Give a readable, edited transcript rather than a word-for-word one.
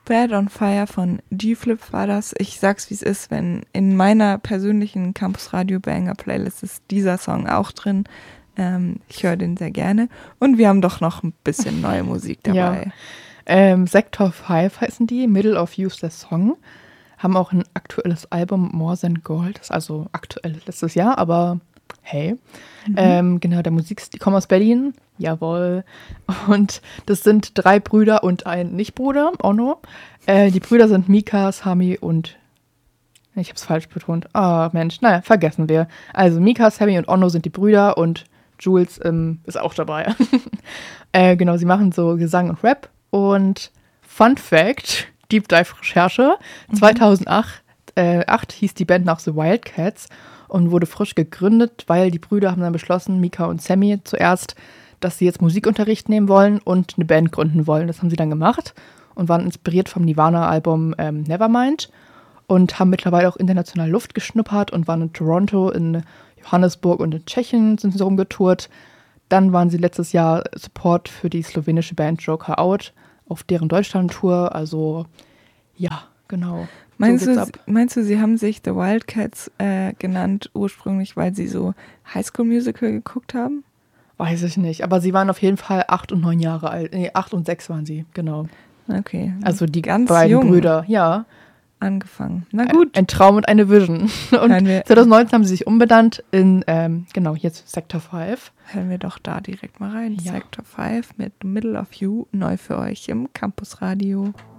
Bad on Fire von G-Flip war das. Ich sag's, wie es ist, wenn in meiner persönlichen Campus Radio Banger Playlist ist dieser Song auch drin. Ich höre den sehr gerne. Und wir haben doch noch ein bisschen neue Musik dabei. Ja. Sector 5 heißen die, Middle of You's der Song. Haben auch ein aktuelles Album, More Than Gold. Das ist also aktuell letztes Jahr, aber hey. Genau, der Musikstil, die kommen aus Berlin. Jawohl. Und das sind 3 Brüder und ein Nichtbruder, Onno. Die Brüder sind Mika, Sami und... Ich hab's falsch betont. Ah, Mensch, naja, vergessen wir. Also Mika, Sami und Onno sind die Brüder und Jules ist auch dabei. Genau, sie machen so Gesang und Rap. Und Fun Fact, Deep Dive Recherche, 2008 hieß die Band nach The Wildcats und wurde frisch gegründet, weil die Brüder haben dann beschlossen, Mika und Sammy zuerst, dass sie jetzt Musikunterricht nehmen wollen und eine Band gründen wollen. Das haben sie dann gemacht und waren inspiriert vom Nirvana-Album Nevermind und haben mittlerweile auch international Luft geschnuppert und waren in Toronto, in Johannesburg und in Tschechien sind sie rumgetourt. Dann waren sie letztes Jahr Support für die slowenische Band Joker Out auf deren Deutschland-Tour. Also ja, genau. Meinst du, sie haben sich The Wildcats genannt ursprünglich, weil sie so High School Musical geguckt haben? Weiß ich nicht, aber sie waren auf jeden Fall 8 und 9 Jahre alt. Nee, 8 und 6 waren sie, genau. Okay. Also die ganz beiden jung Brüder, ja. Angefangen. Na gut. Ein Traum und eine Vision. Und 2019 haben sie sich umbenannt in, genau, jetzt Sector 5. Hören wir doch da direkt mal rein. Ja. Sector 5 mit Middle of You, neu für euch im Campus Radio.